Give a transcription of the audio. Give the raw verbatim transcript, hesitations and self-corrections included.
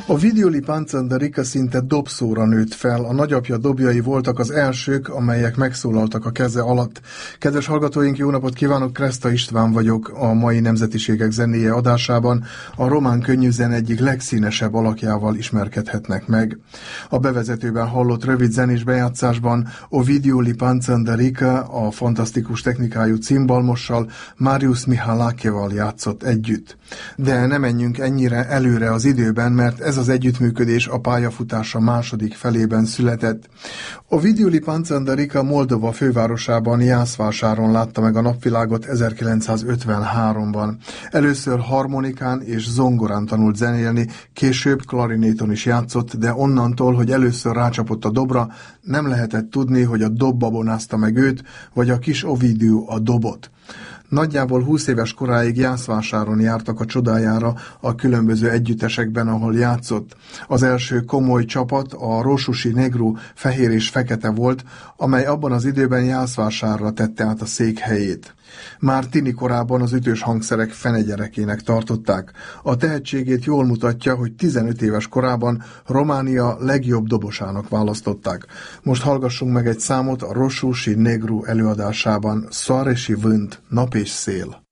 Ovidiu Lipantsandarica szinte dobszóra nőtt fel, a nagyapja dobjai voltak az elsők, amelyek megszólaltak a keze alatt. Kedves hallgatóink, jó napot kívánok, Kreszta István vagyok, a mai Nemzetiségek zenéje adásában a román könnyűzene egyik legszínesebb alakjával ismerkedhetnek meg. A bevezetőben hallott rövid zenés bejátszásban Ovidiu Lipantsandarica a fantasztikus technikájú cimbalmossal, Marius Mihalakeval játszott együtt. De ne menjünk ennyire előre az időben, mert ez az együttműködés a pályafutása második felében született. Ovidiu Lipantsandarica Moldova fővárosában, Jászvásáron látta meg a napvilágot ezerkilencszázötvenháromban. Először harmonikán és zongorán tanult zenélni, később klarinéton is játszott, de onnantól, hogy először rácsapott a dobra, nem lehetett tudni, hogy a dob babonázta meg őt, vagy a kis Ovidiu a dobot. Nagyjából húsz éves koráig Jászvásáron jártak a csodájára a különböző együttesekben, ahol játszott. Az első komoly csapat a Rosusi Negru fehér és fekete volt, amely abban az időben Jászvásárra tette át a székhelyét. Már tini korában az ütős hangszerek fenegyerekének tartották. A tehetségét jól mutatja, hogy tizenöt éves korában Románia legjobb dobosának választották. Most hallgassunk meg egy számot a Rosusi Negru előadásában, Soare și vânt, nap és szél.